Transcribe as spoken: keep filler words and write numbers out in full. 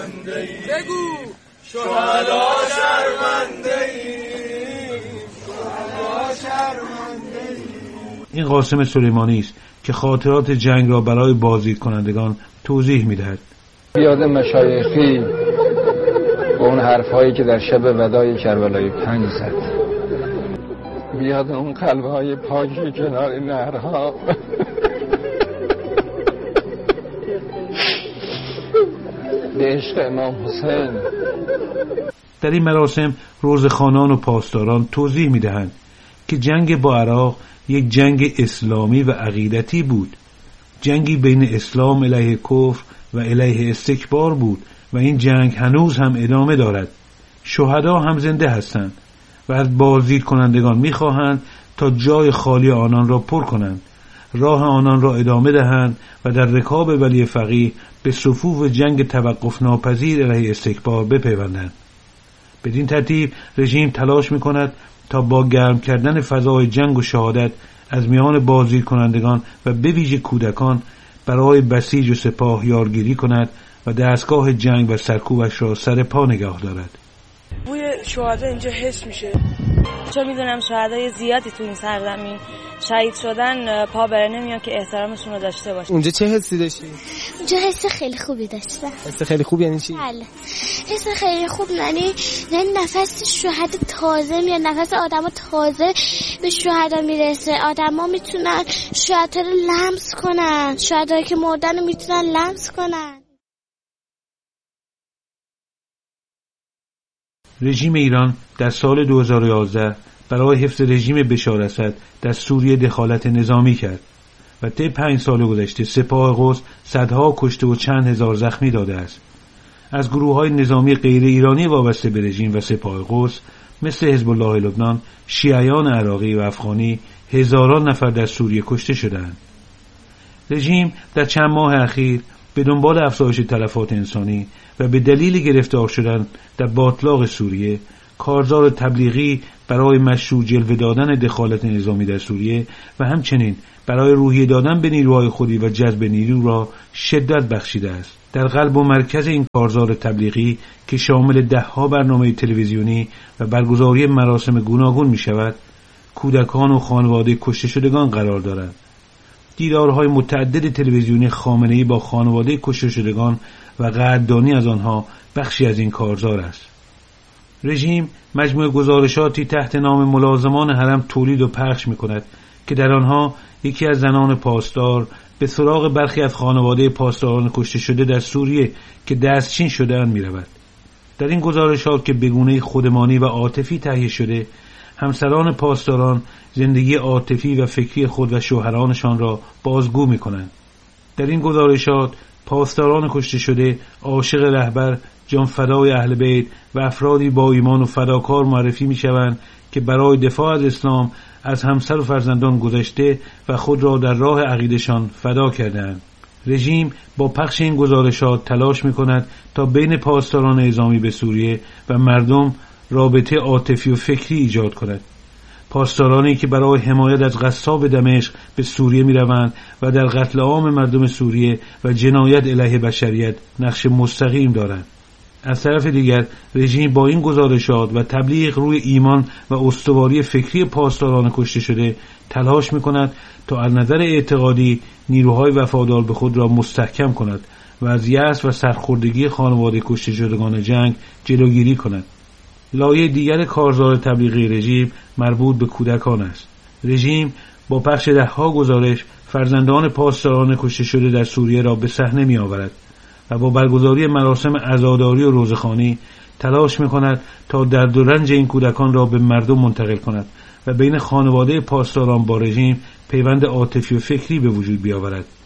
شرمنده ایم بگو شهدا شرمنده ایم شهدا شرمنده ایم. این قاسم سلیمانی است که خاطرات جنگ را برای بازدید کنندگان توضیح می‌دهد. یاد مشایخی و اون حرفایی که در شب وداع کربلای پنج زد، بیاد اون قلب‌های پاکی کنار نهرها به عشق امام حسین. در این مراسم روزخوانان و پاسداران توضیح می‌دهند که جنگ با عراق یک جنگ اسلامی و عقیدتی بود، جنگی بین اسلام علیه کفر و علیه استکبار بود و این جنگ هنوز هم ادامه دارد. شهدا هم زنده هستند و از بازدید کنندگان می‌خواهند تا جای خالی آنان را پر کنند، راه آنان را ادامه دهند و در رکاب ولی فقیه به صفوف جنگ توقف ناپذیر علیه استکبار بپیوندند. بدین ترتیب رژیم تلاش می‌کند تا با گرم کردن فضای جنگ و شهادت از میان بازدید کنندگان و به ویژه کودکان برای بسیج و سپاه یارگیری کند و دستگاه جنگ و سرکوبش را سر پا نگاه دارد. بوی شهدا اینجا حس میشه، چون میدونم شهدای زیادی تو این سرزمین شهید شدن، پا بره نمیان که احترامشون رو داشته باشه. اونجا چه حسی داشتی؟ اونجا حس خیلی خوبی داشتم. حس خیلی خوب یعنی چی؟ بله، حس خیلی خوب یعنی یعنی نفس شهدا تازه میاد، نفس آدما تازه به شهدا میرسه. آدما میتونن شهدا رو لمس کنن، شهدایی که مردن رو میتونن لمس کنن. رژیم ایران در سال دو هزار و یازده برای حفظ رژیم بشار اسد در سوریه دخالت نظامی کرد و طی پنج سال گذشته سپاه قدس صدها کشته و چند هزار زخمی داده است. از گروه‌های نظامی غیر ایرانی وابسته به رژیم و سپاه قدس مثل حزب الله لبنان، شیعیان عراقی و افغانی هزاران نفر در سوریه کشته شدند. رژیم در چند ماه اخیر به دنبال افزایش تلفات انسانی و به دلیل گرفتار شدن در باطلاق سوریه کارزار تبلیغی برای مشروع جلوه دادن دخالت نظامی در سوریه و همچنین برای روحیه دادن به نیروهای خودی و جذب نیرو را شدت بخشیده است. در قلب و مرکز این کارزار تبلیغی که شامل ده‌ها برنامه تلویزیونی و برگزاری مراسم گوناگون می شود، کودکان و خانواده کشته شدگان قرار دارند. دیدارهای متعدد تلویزیونی خامنه‌ای با خانواده کشته شدگان و قدردانی از آنها بخشی از این کارزار است. رژیم مجموعه گزارشاتی تحت نام ملازمان حرم تولید و پخش می‌کند که در آنها یکی از زنان پاسدار به سراغ برخی از خانواده پاسداران کشته شده در سوریه که دستچین شده‌اند می‌رود. در این گزارشات که به گونه‌ای خودمانی و عاطفی تهیه شده، همسران پاسداران زندگی عاطفی و فکری خود و شوهرانشان را بازگو می‌کنند. در این گزارشات پاسداران کشته شده عاشق رهبر، جانفدای اهل بیت و افرادی با ایمان و فداکار معرفی می‌شوند که برای دفاع از اسلام از همسر و فرزندان گذشته و خود را در راه عقیده‌شان فدا کردند. رژیم با پخش این گزارشات تلاش می‌کند تا بین پاسداران نظامی به سوریه و مردم رابطه عاطفی و فکری ایجاد کند. پاسدارانی که برای حمایت از غصاب دمشق به سوریه می‌روند و در قتل عام مردم سوریه و جنایت علیه بشریت نقش مستقیم دارند. از طرف دیگر رژیم با این گزارشات و تبلیغ روی ایمان و استواری فکری پاسداران کشته شده تلاش می‌کند تا از نظر اعتقادی نیروهای وفادار به خود را مستحکم کند و از یأس و سرخوردگی خانواده کشته شدگان جنگ جلوگیری کند. لایه دیگر کارزار تبلیغی رژیم مربوط به کودکان است. رژیم با پخش ده‌ها گزارش فرزندان پاسداران کشته شده در سوریه را به صحنه می‌آورد و با برگزاری مراسم عزاداری و روزخوانی تلاش می‌کند تا درد و رنج این کودکان را به مردم منتقل کند و بین خانواده پاسداران با رژیم پیوند عاطفی و فکری به وجود بیاورد.